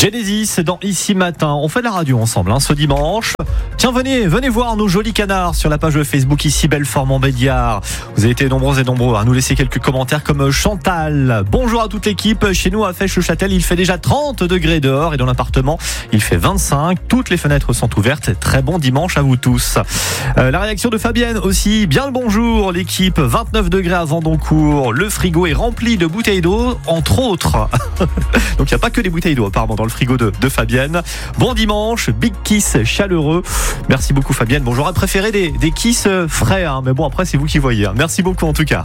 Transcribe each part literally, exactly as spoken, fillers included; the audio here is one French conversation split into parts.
Genesis dans Ici Matin. On fait de la radio ensemble hein, ce dimanche. Tiens, venez, venez voir nos jolis canards sur la page Facebook Ici Belfort-Montbéliard. Vous avez été nombreux et nombreux à nous laisser quelques commentaires comme Chantal. Bonjour à toute l'équipe. Chez nous à Fèche-le-Châtel, il fait déjà trente degrés dehors et dans l'appartement, il fait vingt-cinq. Toutes les fenêtres sont ouvertes. Très bon dimanche à vous tous. Euh, la réaction de Fabienne aussi. Bien le bonjour l'équipe. vingt-neuf degrés à Vendoncourt. Le frigo est rempli de bouteilles d'eau, entre autres. Donc il n'y a pas que des bouteilles d'eau apparemment dans le frigo de, de Fabienne. Bon dimanche, big kiss chaleureux. Merci beaucoup Fabienne. Bon, j'aurais préféré des, des kiss frais, hein, mais bon après c'est vous qui voyez. Hein. Merci beaucoup en tout cas.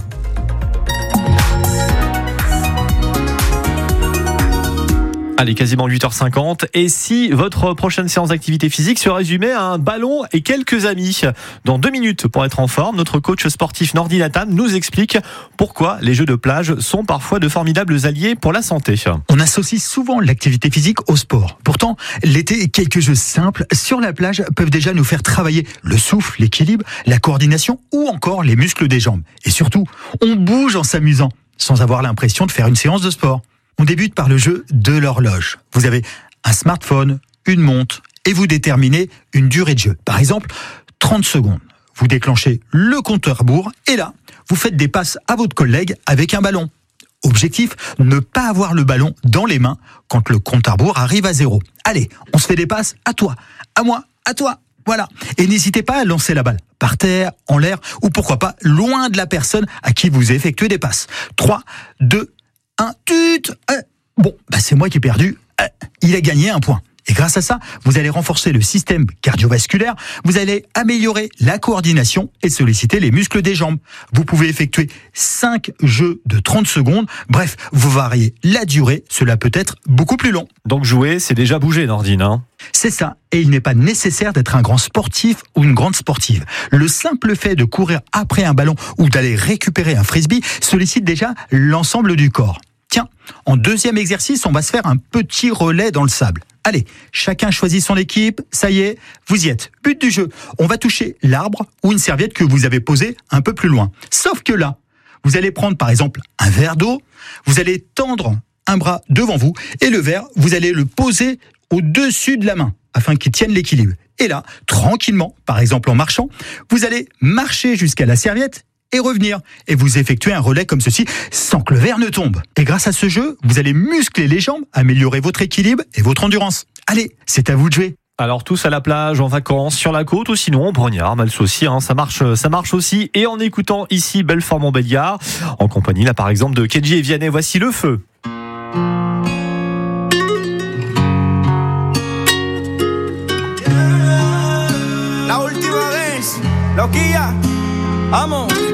Allez, quasiment huit heures cinquante. Et si votre prochaine séance d'activité physique se résumait à un ballon et quelques amis? Dans deux minutes, pour être en forme, notre coach sportif Nordi Latam nous explique pourquoi les jeux de plage sont parfois de formidables alliés pour la santé. On associe souvent l'activité physique au sport. Pourtant, l'été, quelques jeux simples sur la plage peuvent déjà nous faire travailler le souffle, l'équilibre, la coordination ou encore les muscles des jambes. Et surtout, on bouge en s'amusant, sans avoir l'impression de faire une séance de sport. On débute par le jeu de l'horloge. Vous avez un smartphone, une montre, et vous déterminez une durée de jeu. Par exemple, trente secondes. Vous déclenchez le compteur à rebours, et là, vous faites des passes à votre collègue avec un ballon. Objectif, ne pas avoir le ballon dans les mains quand le compte à rebours arrive à zéro. Allez, on se fait des passes à toi, à moi, à toi. Voilà. Et n'hésitez pas à lancer la balle par terre, en l'air, ou pourquoi pas loin de la personne à qui vous effectuez des passes. trois, deux, un, tut, euh, bon, bah c'est moi qui ai perdu, euh, il a gagné un point. Et grâce à ça, vous allez renforcer le système cardiovasculaire, vous allez améliorer la coordination et solliciter les muscles des jambes. Vous pouvez effectuer cinq jeux de trente secondes, bref, vous variez la durée, cela peut être beaucoup plus long. Donc jouer, c'est déjà bouger, Nordine, hein ? C'est ça, et il n'est pas nécessaire d'être un grand sportif ou une grande sportive. Le simple fait de courir après un ballon ou d'aller récupérer un frisbee sollicite déjà l'ensemble du corps. Tiens, en deuxième exercice, on va se faire un petit relais dans le sable. Allez, chacun choisit son équipe, ça y est, vous y êtes. But du jeu, on va toucher l'arbre ou une serviette que vous avez posée un peu plus loin. Sauf que là, vous allez prendre par exemple un verre d'eau, vous allez tendre un bras devant vous et le verre, vous allez le poser au-dessus de la main afin qu'il tienne l'équilibre. Et là, tranquillement, par exemple en marchant, vous allez marcher jusqu'à la serviette et revenir. Et vous effectuez un relais comme ceci sans que le verre ne tombe. Et grâce à ce jeu, vous allez muscler les jambes, améliorer votre équilibre et votre endurance. Allez, c'est à vous de jouer. Alors tous à la plage, en vacances, sur la côte ou sinon en Brognard, Mals aussi, hein, ça marche, ça marche aussi. Et en écoutant ici Belfort-Montbéliard, en compagnie là par exemple de Kedji et Vianney, voici le feu. La última vez, Loquilla, vamos.